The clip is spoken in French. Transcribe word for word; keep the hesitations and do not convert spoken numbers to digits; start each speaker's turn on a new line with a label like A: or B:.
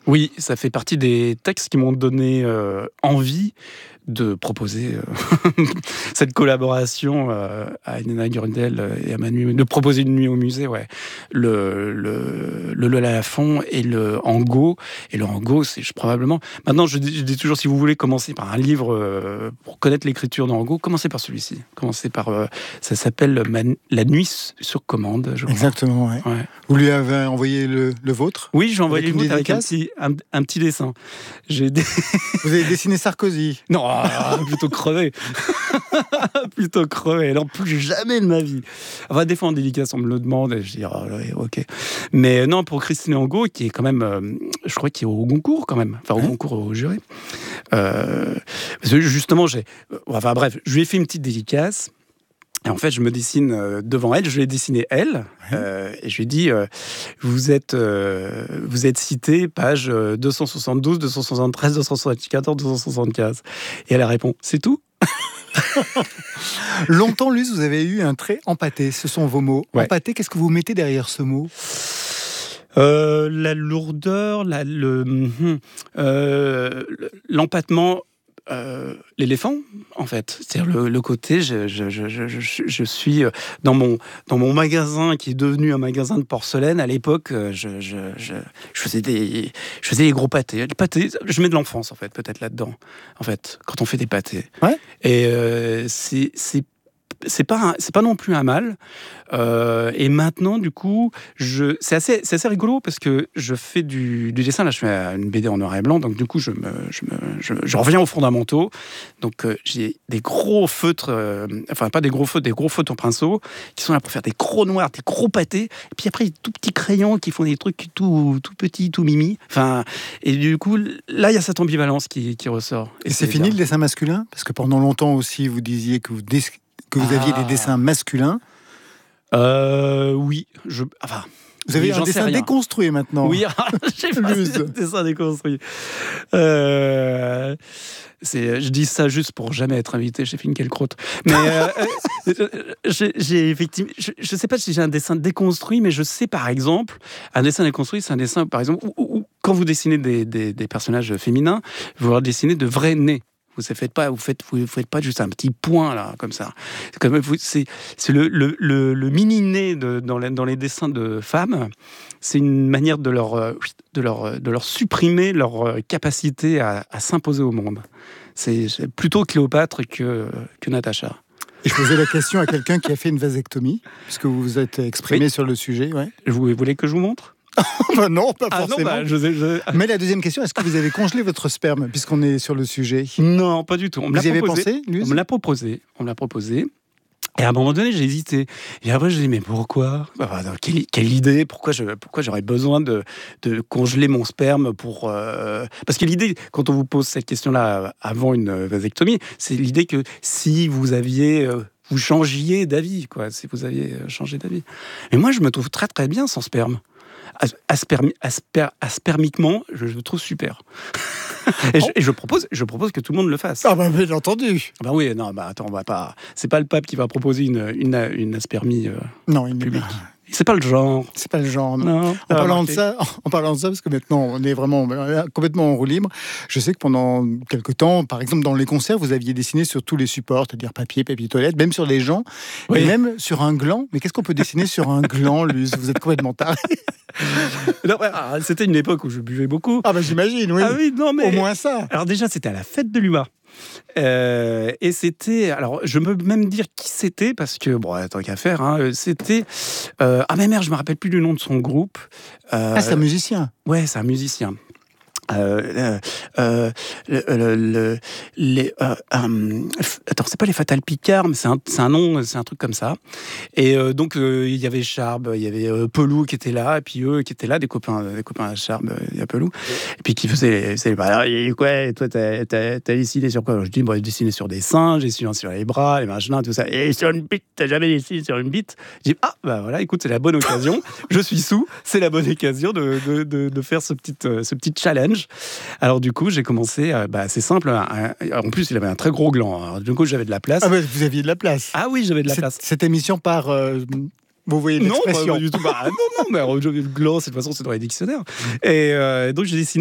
A: Oui, ça fait partie des textes qui m'ont donné euh, envie de proposer euh, cette collaboration euh, à Elena Gurdel et à Manu, de proposer une nuit au musée, ouais. Le, le, le Lola Lafont et le Angot. Et le Angot, c'est je, probablement... Maintenant, je dis, je dis toujours, si vous voulez commencer par un livre euh, pour connaître l'écriture d'Angot, commencez par celui-ci. Commencez par... Euh, ça s'appelle Man- La nuit sur commande, je crois.
B: Exactement, ouais.
A: Ouais.
B: Vous lui avez envoyé le, le vôtre?
A: Oui, j'ai envoyé
B: Avec
A: le
B: une
A: vôtre avec un
B: dédicace
A: petit, un, un petit dessin. J'ai des...
B: Vous avez dessiné Sarkozy?
A: Non, ah, plutôt crevé. plutôt crevé. Non, plus jamais de ma vie. Enfin, des fois en dédicace, on me le demande et je dis, oh, ouais, ok. Mais non, pour Christine Angot, qui est quand même, euh, je crois qu'il est au Goncourt quand même. Enfin, au
B: Hein
A: Goncourt, au jury. Euh, parce que justement, j'ai... Enfin, bref, je lui ai fait une petite dédicace. Et en fait, je me dessine euh, devant elle, je l'ai dessiné elle, euh, et je lui ai dit euh, vous êtes, euh, vous êtes cité page euh, deux cent soixante-douze, deux cent soixante-treize, deux cent soixante-quatorze, deux cent soixante-quinze. Et elle a répondu c'est tout.
B: Longtemps, Luce, vous avez eu un trait empâté, ce sont vos mots.
A: Ouais.
B: Empâté, qu'est-ce que vous mettez derrière ce mot?
A: euh, La lourdeur, la, le, euh, l'empattement. Euh, l'éléphant, en fait, c'est-à-dire le, le côté, je, je, je, je, je, je suis dans mon, dans mon magasin qui est devenu un magasin de porcelaine. À l'époque, je, je, je, je faisais des, je faisais des gros pâtés. Les pâtés, je mets de l'enfance en fait, peut-être là-dedans. En fait, quand on fait des pâtés.
B: Ouais.
A: Et euh, c'est, c'est c'est pas un, c'est pas non plus un mal. Euh, et maintenant, du coup, je, c'est assez, c'est assez rigolo parce que je fais du, du dessin. Là, je fais une B D en noir et blanc, donc du coup, je me, je me, je, je reviens aux fondamentaux. Donc, euh, j'ai des gros feutres, euh, enfin pas des gros feutres, des gros feutres pinceaux qui sont là pour faire des gros noirs, des gros pâtés. Et puis après, des tout petits crayons qui font des trucs tout, tout petits, tout mimi. Enfin, et du coup, là, il y a cette ambivalence qui, qui ressort.
B: Et, et c'est, c'est fini bien. Le dessin masculin? Parce que pendant longtemps aussi, vous disiez que vous dés- que vous aviez ah. des dessins masculins.
A: Euh, oui, je... Enfin...
B: Vous avez
A: oui,
B: un dessin déconstruit maintenant.
A: Oui, j'ai pas un dessin déconstruit. Euh, c'est, je dis ça juste pour jamais être invité chez Finkielkraut. Mais euh, j'ai, j'ai effectivement, je, je sais pas si j'ai un dessin déconstruit, mais je sais par exemple, un dessin déconstruit, c'est un dessin par exemple où, où, où quand vous dessinez des, des, des personnages féminins, vous leur dessinez de vrais nez. Vous ne faites pas, vous faites, vous faites pas juste un petit point là, comme ça. C'est comme c'est, c'est le, le, le, le mini nez de, dans, les, dans les dessins de femmes. C'est une manière de leur, de leur, de leur supprimer leur capacité à, à s'imposer au monde. C'est, c'est plutôt Cléopâtre que, que Natacha.
B: Et je posais la question à quelqu'un qui a fait une vasectomie, puisque vous vous êtes exprimé oui. sur le sujet. Ouais.
A: Vous voulez que je vous montre?
B: bah non, pas
A: ah
B: forcément.
A: Non, bah, je sais, je...
B: Mais la deuxième question, est-ce que vous avez congelé votre sperme, puisqu'on est sur le sujet?
A: Non, pas du tout. On me
B: vous
A: l'a
B: y avez
A: proposé.
B: pensé, Luz?
A: On me l'a proposé. On me l'a proposé. Et à un moment donné, j'ai hésité. Et après, j'ai dit, mais pourquoi? Enfin, quelle, quelle idée? Pourquoi, je, pourquoi j'aurais besoin de, de congeler mon sperme pour... Euh... Parce que l'idée, quand on vous pose cette question-là avant une vasectomie, c'est l'idée que si vous aviez... Euh, vous changiez d'avis, quoi, si vous aviez changé d'avis. Mais moi, je me trouve très, très bien sans sperme. Aspermi, asper, aspermiquement, je le trouve super. et, je, et je propose, je propose que tout le monde le fasse.
B: Ah bah bien entendu.
A: Bah oui, non, bah attends, on va pas. C'est pas le pape qui va proposer une une, une aspermie euh,
B: non, il
A: publique. C'est pas le genre.
B: C'est pas le genre, non.
A: non
B: en, parlant de ça, en parlant de ça, parce que maintenant, on est vraiment complètement en roue libre, je sais que pendant quelques temps, par exemple, dans les concerts, vous aviez dessiné sur tous les supports, c'est-à-dire papier, papier toilette, même sur les gens, oui. et même sur un gland. Mais qu'est-ce qu'on peut dessiner sur un gland, Luce? Vous êtes complètement taré.
A: Non, c'était une époque où je buvais beaucoup.
B: Ah bah j'imagine, oui.
A: Ah oui, non, mais...
B: Au moins ça.
A: Alors déjà, c'était à la fête de l'U M A. Euh, et c'était, alors je peux même dire qui c'était parce que bon, tant qu'à faire, hein, c'était euh, ah mais merde, je me rappelle plus du nom de son groupe.
B: Euh, ah, c'est un musicien.
A: Ouais, c'est un musicien. Euh, euh, le, le, le, les, euh, euh, attends, c'est pas les Fatal Picard, mais c'est un, c'est un nom, c'est un truc comme ça. Et euh, donc euh, il y avait Charb, il y avait euh, Pelou qui était là, et puis eux qui étaient là, des copains, des copains à Charb, il y a Pelou, et puis qui faisaient, faisaient bah, quoi, toi t'as, t'as, t'as dessiné sur quoi? Alors, je dis, bon, j'ai dessiné sur des seins, j'ai dessiné sur les bras, les machins, tout ça. Et sur une bite, t'as jamais dessiné sur une bite? Je dis, ah bah voilà, écoute, c'est la bonne occasion. Je suis sous, c'est la bonne occasion de, de, de, de faire ce petit, ce petit challenge. Alors du coup, j'ai commencé, euh, bah, c'est simple, hein, en plus il avait un très gros gland, alors, du coup j'avais de la place.
B: Ah bah, vous aviez de la place.
A: Ah oui, j'avais de la
B: cette,
A: place.
B: Cette émission par... Euh, vous voyez l'expression.
A: Non, pas, pas du tout. Bah, non, non, mais alors, le gland, de toute façon, c'est dans les dictionnaires. Et euh, donc j'ai dessiné